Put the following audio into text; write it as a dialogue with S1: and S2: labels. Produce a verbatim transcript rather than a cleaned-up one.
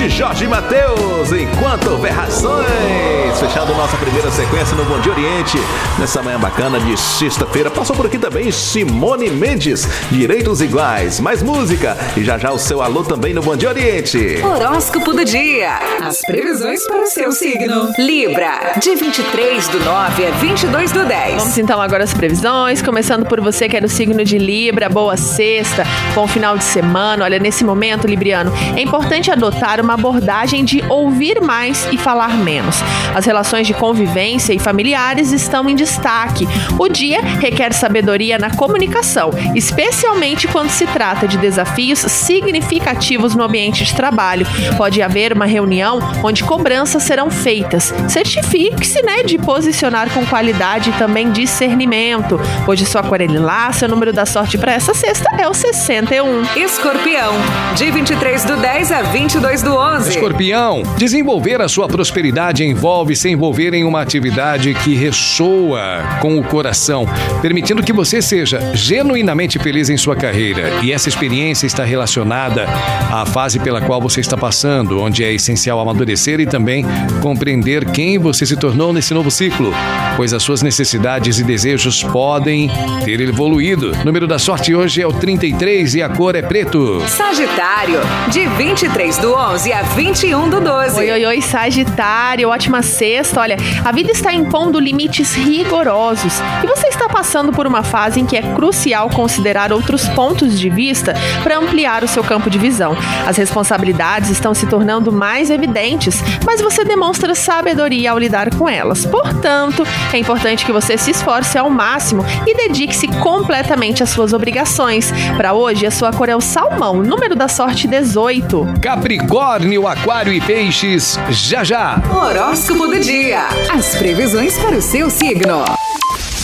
S1: de Jorge Mateus, Enquanto Houver Razões. Fechado nossa primeira sequência no Bom Dia Oriente, nessa manhã bacana de sexta-feira. Passou por aqui também Simone Mendes, Direitos Iguais, mais música e já já o seu alô também no Bom Dia Oriente.
S2: Horóscopo do dia, as previsões para o seu signo. Libra, de vinte e três do nove a vinte e dois do dez.
S3: Vamos então agora as previsões, começando por você que é do signo de Libra. Boa sexta, bom final de semana. Olha, nesse momento, libriano, é importante adotar uma abordagem de ouvir mais e falar menos. As relações de convivência e familiares estão em destaque. O dia requer sabedoria na comunicação, especialmente quando se trata de desafios significativos no ambiente de trabalho. Pode haver uma reunião onde cobranças serão feitas. Certifique-se, né, de posicionar com qualidade e também discernimento. Hoje sua cor é lilás, seu número da sorte para essa sexta é o sessenta e um.
S2: Escorpião, de vinte e três do dez a vinte e dois do onze.
S4: Escorpião, desenvolver a sua prosperidade envolve se envolver em uma atividade que ressoa com o coração, permitindo que você seja genuinamente feliz em sua carreira. E essa experiência está relacionada à fase pela qual você está passando, onde é essencial amadurecer e também compreender quem você se tornou nesse novo ciclo, pois as suas necessidades e desejos podem ter evoluído. O número da sorte hoje é o trinta e três e a cor é preto.
S2: Sagitário, de vinte e três do onze a vinte e um do doze.
S3: Oi, oi, oi, Sagitário, ótima sexta. Olha, a vida está impondo limites rigorosos e você está passando por uma fase em que é crucial considerar outros pontos de vista para ampliar o seu campo de visão. As responsabilidades estão se tornando mais evidentes, mas você demonstra sabedoria ao lidar com elas. Portanto, é importante que você se esforce ao máximo e dedique-se completamente às suas obrigações. Para hoje, a sua cor é o salmão, número da sorte dezoito.
S4: Capricórnio, Aquário e Peixes, já já.
S2: Horóscopo do dia, as previsões para o seu signo.